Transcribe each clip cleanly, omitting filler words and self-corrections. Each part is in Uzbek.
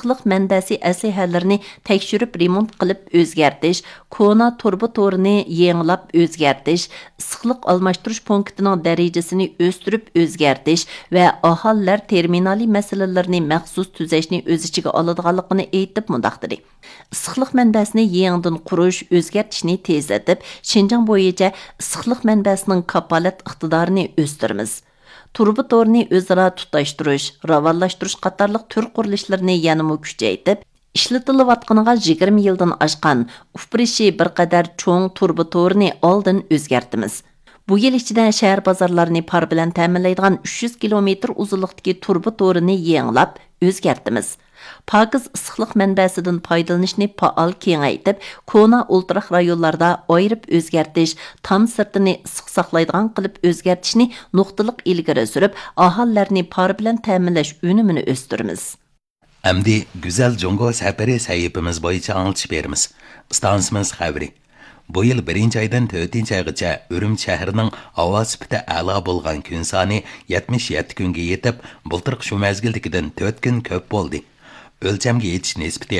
issiqlik manbasi aslihalarini tekshirib remont qilib o'zgartish, kona turba to'rini yangilab o'zgartish, issiqlik almashtirish punktining darajasini o'stirib o'zgartish va aholilar terminali masalalarini maxsus tuzashni o'z ichiga oladiganligini aytib mundaq dedi. Issiqlik manbasini yangidan qurish, o'zgartishni tezlatib, Şinjan bo'yicha issiqlik manbasining kapolat iqtidorini o'stiramiz. Turba to'rini o'zaro tutashtirish, ravonlashtirish qatorliq tur qurilishlarni yanada kuchaytirib, ishlatilayotganiga 20 yildan oshgan ufrishi bir qadar cho'ng turba to'rini oldin o'zgartimiz. Bu yil ichida shahar bozorlarini par bilan ta'minlaydigan 300 kilometr uzunlikdagi turba to'rini yangilab o'zgartimiz. Pakiz issiqlik manbasidan foydalanishni faol kengaytib, kona ultraq rayonlarda ayirib o'zgartish, tam sirtini issiq saqlaydigan qilib o'zgartishni nuqtaliq ilgari surib, aholilarni par bilan ta'minlash unumini o'stiramiz. Amdi güzel Jongo safari sahifamiz bo'yicha anglitib beramiz. Stansimiz xabari. Bu yil 1-oydan 4-oygacha Urumchi shahrining havo sifati a'lo bo'lgan kun soni 77 kunga yetib, bultirq shu mezgildagidan 4 kun ko'p bo'ldi. O'lchamga yetish nisbati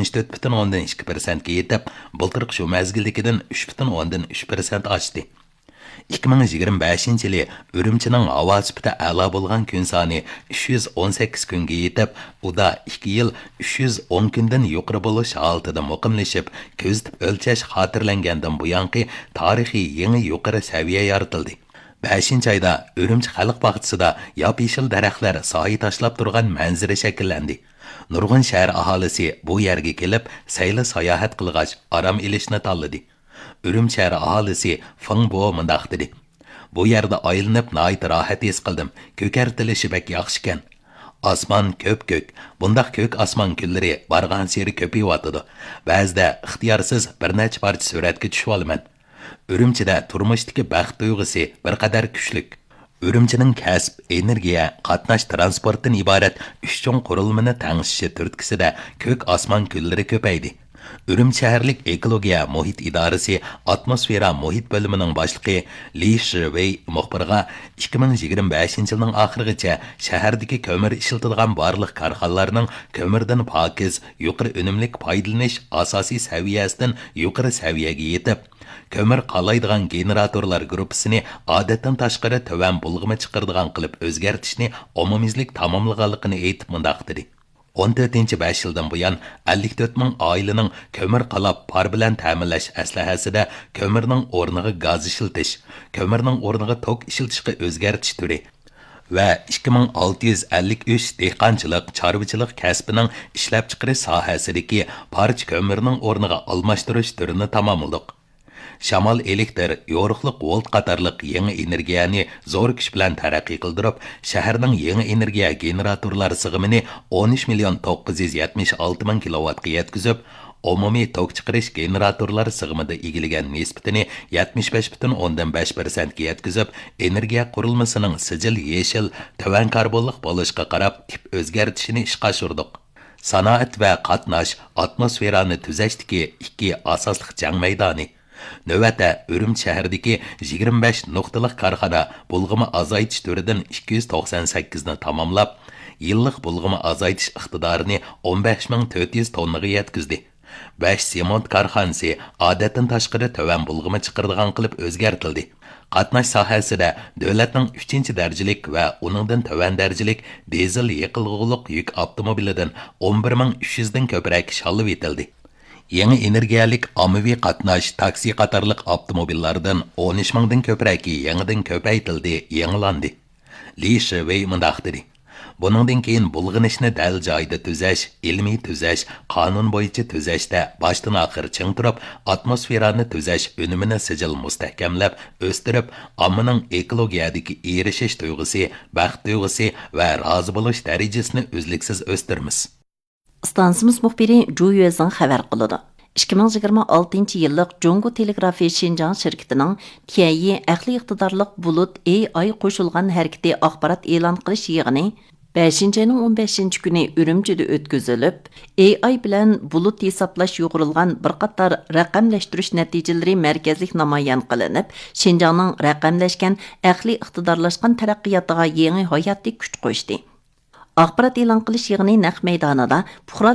64,2% ga yetib, bultirq shu mezgildagidan 3,3% oshdi. 2025 yili Urumchining havo sifati a'lo bo'lgan kun soni 318 kunga yetib, uda 2 yil 310 kundan yuqori bo'lish holatida muqimlashib, ko'zitib o'lchash xotirlangandan buyangi tarixiy yangi yuqori saviya yaratildi. 5-oyda Urumchi xalq bog'chisida yop-yeshil daraxtlar soyi tashlab turgan manzara shakllandi. Nurg'un shahar aholisi bu yerga kelib, sayli sayohat qilgach, aram ilishni tanladi. Urumchi shahar aholisi Fangbo mundaq dedi. Bu yerda aylanib noit rohat his qildim. Ko'kartilishi bek yaxshi ekan. Osmon ko'p-ko'k. Bundaq ko'k osmon kunlari bargan seri ko'payotdi. Ba'zida ixtiyorsiz bir necha parcha suratga tushib olaman. Urumchida turmushdagi baxt tuyg'usi bir qadar kuchli. Urumchining kasb, energiya, qatnash transportdan iborat 3 cho'ng qurilmani tangshishi turtkisida ko'k osmon kunlari ko'paydi. Urumchi shaharlik ekologiya muhit idorasi atmosfera muhit bo'limining boshlig'i Li Shivey muxbirga 2025 yilning oxirigacha shahardagi ko'mir ishlatadigan barliq korxonalarning ko'mirdan pokiz, yuqori unumli foydalanish asosiy saviyasidan yuqori saviyaga yetib, ko'mir qalaydigan generatorlar gruppasini odatdan tashqari tovan bulg'ima chiqaradigan qilib o'zgartishni umumizlik tamomlaganligini aytib mundaq dedi. 14-5 yildan buyon 54 ming oilaning ko'mir qalab par bilan ta'minlash aslahasida ko'mirning o'rniga gaz ishiltish, ko'mirning o'rniga tok ishiltishga o'zgartish turi va 2653 dehqonchilik, chorvachilik kasbining ishlab chiqarish sohasidagi parcha ko'mirning o'rniga almashtirish turini tamomladik. Shamol elektr, yo'riqliq volt qatorliq yangi energiyani zo'r kuch bilan taraqqiy qildirib, shaharning yangi energiya generatorlari sig'imini 13,976 ming kilovatga yetkazib, umumiy tok chiqarish generatorlari sig'imida egilagan nisbatini 75,5% ga yetkazib, energiya qurilmasining sijil yeshil, tovan karbonliq bo'lishga qarab tip o'zgartishini ishga oshirdik. Sanoat va qatnash atmosferani tuzashdagi ikki asosli jang maydoni. Növətdə Urumchi shahridagi 25 nuqtaliq korxona bulg'ima azaytish turidan 298 ni tamomlab, yillik bulg'ima azaytish iqtidorini 15400 tonnaga yetkazdi. 5 sement korxonasi odatdan tashqari tovan bulg'ima chiqaradigan qilib o'zgartildi. Qatnash sohasida davlatning 3-darajalik va uningdan tovan darajalik dizel yiqilg'uliq yuk avtomobilidan 11300 dan ko'proq sholib etildi. Yangi energiyalik ommaviy qatnash taksi qatorliq avtomobillardan 13 mingdan ko'proq yangidan ko'paytirildi, yangilandi. Li Shivey mundaq dedi. Buningdan keyin bulg'inishni dal joyida tuzash, ilmiy tuzash, qonun bo'yicha tuzashda boshdan oxir ching turib, atmosferani tuzash unumini sijil mustahkamlab, o'stirib, ommaning ekologiyadagi erishish tuyg'usi, baxt tuyg'usi va rozi bo'lish darajasini uzluksiz o'stiramiz. Stansimiz muxbiri Zhu Yuezang xabar qiladi. 2026 yillik Jongo Telegrafi Şinjan şirketining Tianyi aqli iqtidorliq bulut AI qo'shilgan harakati axborot e'lon qilish yig'ini 5-ayning 15 kuni Urumchida o'tkazilib, AI bilan bulut hisoblash yo'g'rilgan bir qator raqamlashtirish natijalari markazlik namoyon qilinib, Şinjanning raqamlashgan aqli iqtidorlashgan taraqqiyotiga yangi hayotiy kuch qo'shdi. Axborot e'lon qilish yig'ini naq maydonida